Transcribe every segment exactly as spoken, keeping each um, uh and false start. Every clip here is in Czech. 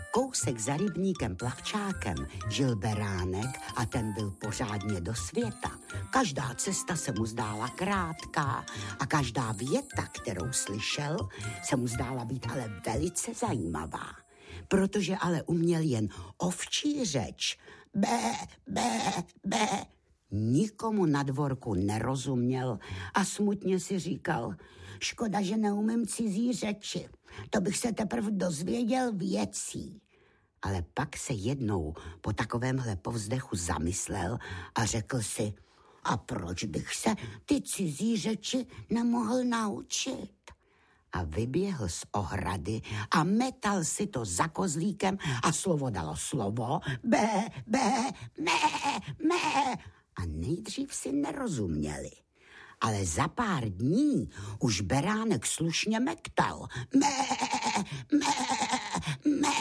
Kousek za rybníkem Plavčákem žil beránek a ten byl pořádně do světa. Každá cesta se mu zdála krátká a každá věta, kterou slyšel, se mu zdála být ale velice zajímavá. Protože ale uměl jen ovčí řeč. Bé, bé, bé. Nikomu na dvorku nerozuměl a smutně si říkal, škoda, že neumím cizí řeči, to bych se teprve dozvěděl věcí. Ale pak se jednou po takovémhle povzdechu zamyslel a řekl si, a proč bych se ty cizí řeči nemohl naučit? A vyběhl z ohrady a metal si to za kozlíkem a slovo dalo slovo, bé, bé, mé, mé. A nejdřív si nerozuměli. Ale za pár dní už beránek slušně mektal. Mé, mé, mé.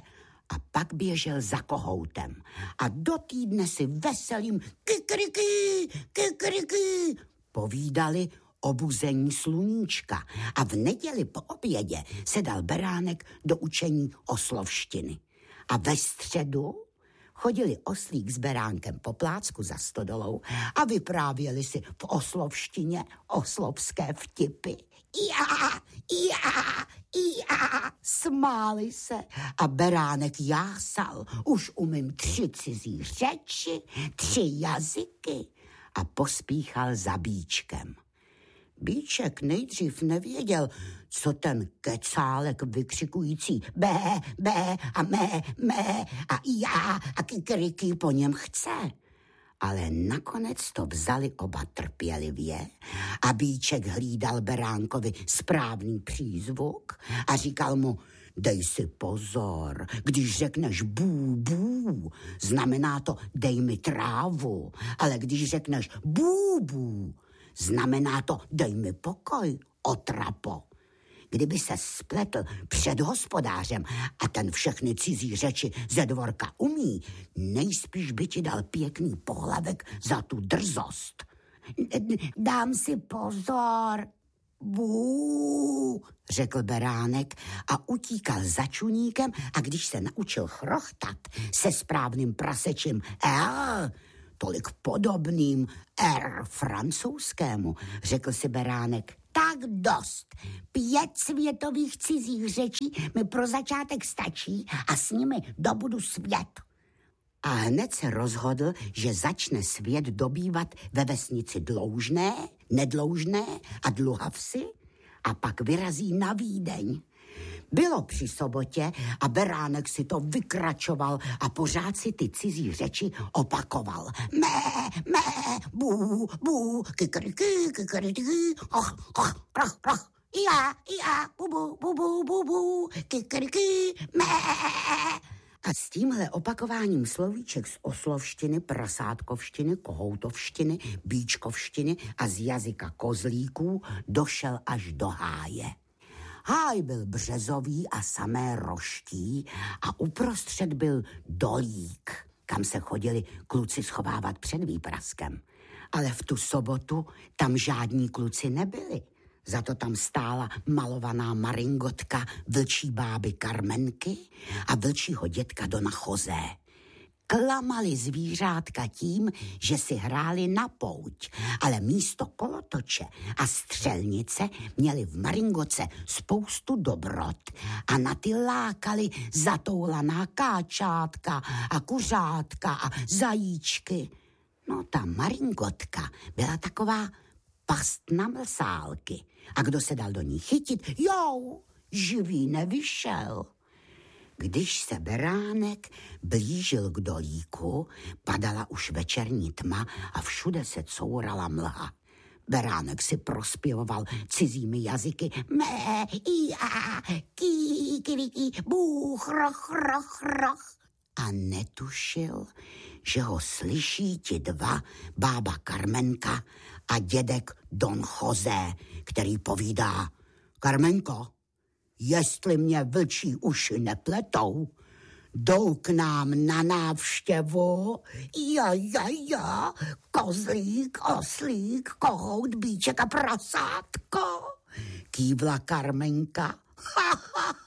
A pak běžel za kohoutem. A do týdne si veselým kikriky, kikriky povídali o buzení sluníčka. A v neděli po obědě se dal beránek do učení oslovštiny. A ve středu chodili oslík s beránkem po plácku za stodolou a vyprávěli si v oslovštině oslovské vtipy. Já, já, já, smáli se a beránek jásal. Už umím tři cizí řeči, tři jazyky a pospíchal za Bíčkem. Bíček nejdřív nevěděl, co ten kecálek vykřikující bé, bé a mé, mé a já a kikriky po něm chce. Ale nakonec to vzali oba trpělivě a Bíček hlídal beránkovi správný přízvuk a říkal mu, dej si pozor, když řekneš bů, bů, znamená to dej mi trávu, ale když řekneš bů, bů, znamená to, dej mi pokoj, otrapo. Kdyby se spletl před hospodářem a ten všechny cizí řeči ze dvorka umí, nejspíš by ti dal pěkný pohlavek za tu drzost. Dám si pozor, bů, řekl beránek a utíkal za čuníkem a když se naučil chrochtat se správným prasečím L, tolik podobným R francouzskému, řekl si beránek, tak dost. Pět světových cizích řečí mi pro začátek stačí a s nimi dobudu svět. A hned se rozhodl, že začne svět dobývat ve vesnici Dloužné, Nedloužné a Dluhavsi a pak vyrazí na Vídeň. Bylo při sobotě a beránek si to vykračoval a pořád si ty cizí řeči opakoval. Mé, mé, bů, bů, kikriky, kikriky, och, och, roch, roch, já, já, bu, bu, bu, bu, bu, bu, kikriky, mé. A s tímhle opakováním slovíček z oslovštiny, prasátkovštiny, kohoutovštiny, bíčkovštiny a z jazyka kozlíků došel až do háje. Háj byl březový a samé roští a uprostřed byl dolík, kam se chodili kluci schovávat před výpraskem. Ale v tu sobotu tam žádní kluci nebyli. Za to tam stála malovaná maringotka vlčí báby Karmenky a vlčího dětka Dona José. Klamali zvířátka tím, že si hráli na pouť, ale místo kolotoče a střelnice měli v maringoce spoustu dobrot a na ty lákali zatoulaná káčátka a kuřátka a zajíčky. No ta maringotka byla taková past na mlsálky a kdo se dal do ní chytit, jo, živý nevyšel. Když se beránek blížil k dolíku, padala už večerní tma a všude se courala mlha. Beránek si prospěvoval cizími jazyky mé, já, ký, ký, ký, bůh, roch, roch, roch. A netušil, že ho slyší ti dva, bába Karmenka a dědek Don José, který povídá, Karmenko, jestli mě vlčí uši nepletou, jdou k nám na návštěvu, ja, ja, ja, kozlík, oslík, kohout, bíček a prasátko. Kývla Karmenka. Ha, ha, ha,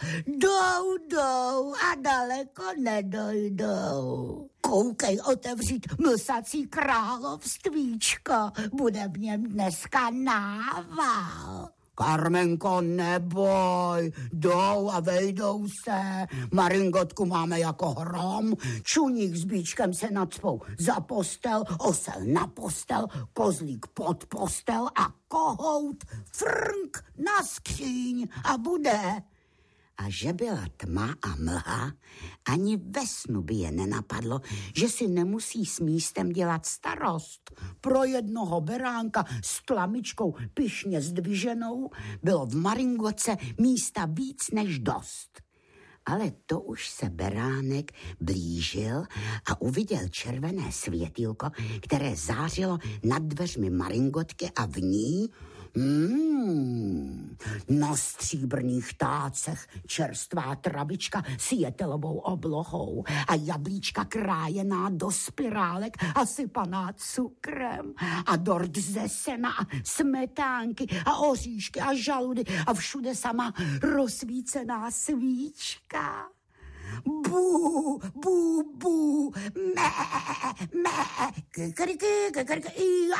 jdou, jdou a daleko nedojdou. Koukej otevřít mlsací královstvíčko, bude v něm dneska nával. Karmenko, neboj, jdou a vejdou se. Maringotku máme jako hrom, čuník s bíčkem se nacpou za postel, osel na postel, kozlík pod postel a kohout frnk na skříň a bude. A že byla tma a mlha, ani ve snu by je nenapadlo, že si nemusí s místem dělat starost. Pro jednoho beránka s tlamičkou pyšně zdviženou bylo v Maringotce místa víc než dost. Ale to už se beránek blížil a uviděl červené světýlko, které zářilo nad dveřmi Maringotky a v ní Hmm, na stříbrných tácech čerstvá travička s jetelovou oblohou a jablíčka krájená do spirálek a sypaná cukrem a dort ze sena a smetánky a oříšky a žaludy a všude sama rozsvícená svíčka. Bů, bů, bů, mé, mé, kikriky, kikriky,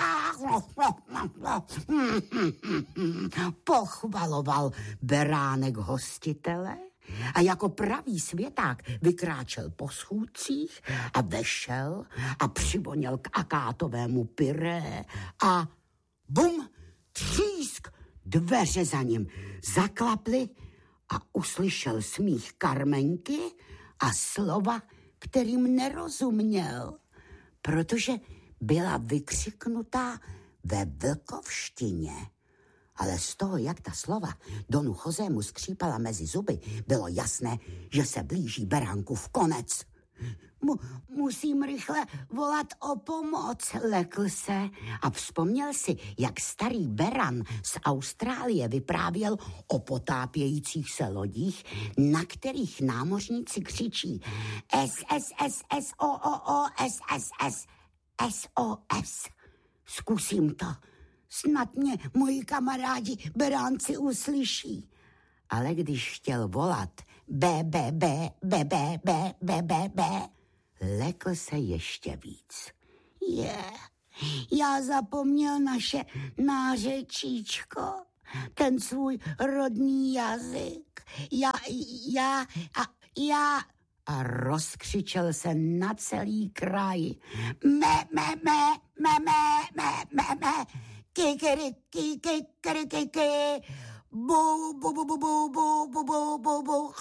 pochvaloval beránek hostitele a jako pravý světák vykráčel po schůdcích a vešel a přivoněl k akátovému pyré a bum, třísk, dveře za ním zaklaply a uslyšel smích Karmenky a slova, kterým nerozuměl, protože byla vykřiknutá ve vlkovštině. Ale z toho, jak ta slova Donu Chozému skřípala mezi zuby, bylo jasné, že se blíží beránkův konec. Mu, musím rychle volat o pomoc, lekl se a vzpomněl si, jak starý beran z Austrálie vyprávěl o potápějících se lodích, na kterých námořníci křičí S S S S O O O S S S S O S. Zkusím to, snad mě moji kamarádi beránci uslyší. Ale když chtěl volat B, B, B, B, B, B, B, B, B, lekl se ještě víc. Je, yeah. Já zapomněl naše nářečíčko, ten svůj rodný jazyk. Já, já, a já... A rozkřičel se na celý kraj. Me, me, me, me, me, me, me, me, kikiriky, kikiriky, bu, bu, bu, bu, bu, bu, bu, bu, bu, bu,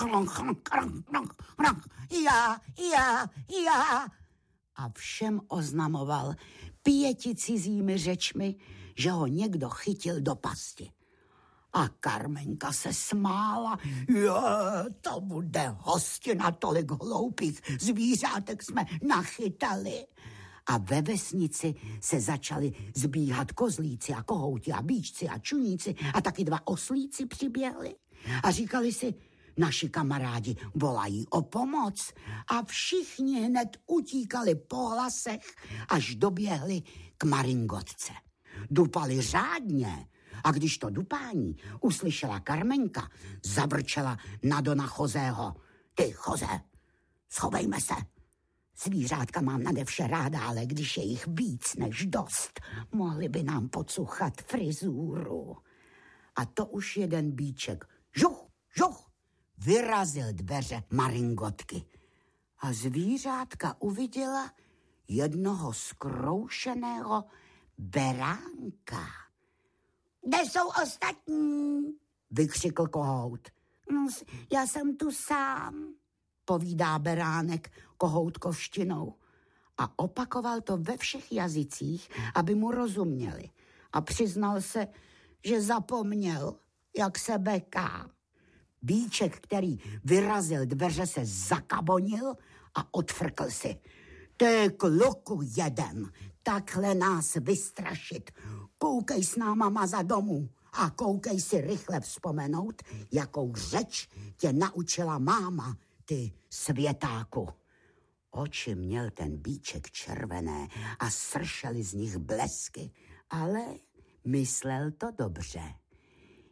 já, já, já. A všem oznamoval pěti cizími řečmi, že ho někdo chytil do pasti. A Karmenka se smála. Je, to bude hostina, tolik hloupých zvířátek jsme nachytali. A ve vesnici se začali zbíhat kozlíci a kohouti a bíčci a čuníci a taky dva oslíci přiběhli. A říkali si, naši kamarádi volají o pomoc. A všichni hned utíkali po hlasech, až doběhli k Maringotce. Dupali řádně. A když to dupání uslyšela Karmenka, zavrčela na Dona Chozého. Ty, Choze, schovejme se. Zvířátka mám nade vše ráda, ale když je jich víc než dost, mohli by nám pocuchat frizúru. A to už jeden bíček, žuch, žuch, vyrazil dveře Maringotky. A zvířátka uviděla jednoho zkroušeného beránka. Kde jsou ostatní? Vykřikl kohout. No, já jsem tu sám, povídá beránek kohoutkovštinou. A opakoval to ve všech jazycích, aby mu rozuměli. A přiznal se, že zapomněl, jak se beká. Bíček, který vyrazil dveře, se zakabonil a odfrkl si. Ty kluku jeden, takhle nás vystrašit. Koukej s náma maza domů a koukej si rychle vzpomenout, jakou řeč tě naučila máma, ty světáku. Oči měl ten bíček červené a sršely z nich blesky, ale myslel to dobře.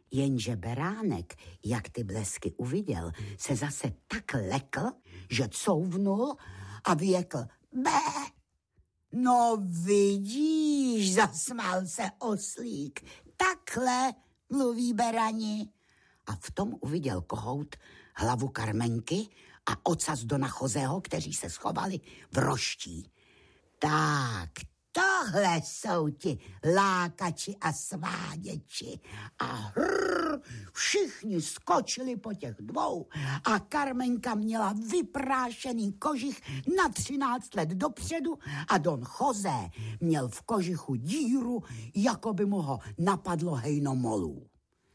Jenže beránek, jak ty blesky uviděl, se zase tak lekl, že couvnul a vyjekl bé. No vidíš, zasmál se oslík, takhle mluví berani. A v tom uviděl kohout hlavu Karmenky a ocas Dona Chozého, kteří se schovali v roští. Tak, tohle jsou ti lákači a sváděči. A hrrr, všichni skočili po těch dvou a Karmenka měla vyprášený kožich na třináct let dopředu a Don José měl v kožichu díru, jako by mu ho napadlo hejno molů.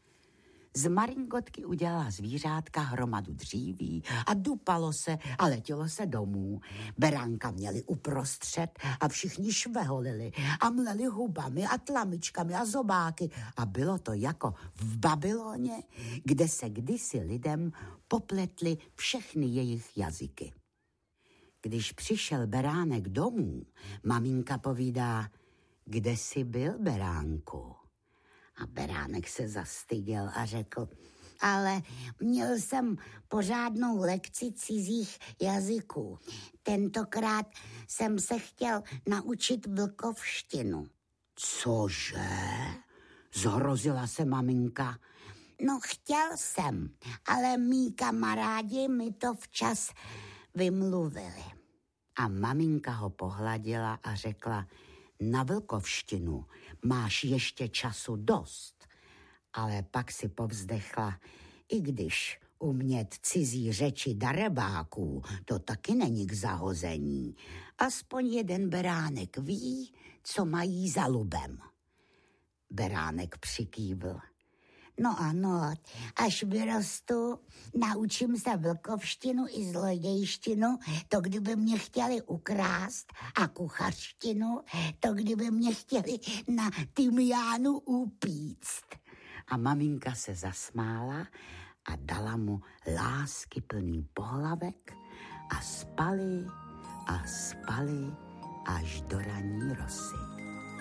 Z maringotky udělala zvířátka hromadu dříví a dupalo se a letělo se domů. Beránka měli uprostřed a všichni šveholili a mleli hubami a tlamičkami a zobáky a bylo to jako v Babyloně, kde se kdysi lidem popletly všechny jejich jazyky. Když přišel beránek domů, maminka povídá, kde jsi byl, beránku? A beránek se zastyděl a řekl, ale měl jsem pořádnou lekci cizích jazyků. Tentokrát jsem se chtěl naučit vlkovštinu. Cože? Zhrozila se maminka. No chtěl jsem, ale mý kamarádi mi to včas vymluvili. A maminka ho pohladila a řekla, na vlkovštinu máš ještě času dost, ale pak si povzdechla, i když umět cizí řeči darebáků, to taky není k zahození. Aspoň jeden beránek ví, co mají za lubem. Beránek přikývl. No ano, až vyrostu, naučím se vlkovštinu i zlodějštinu, to kdyby mě chtěli ukrást, a kuchařštinu, to kdyby mě chtěli na tymiánu upíct. A maminka se zasmála a dala mu láskyplný pohlavek a spali a spali až do ranní rosy.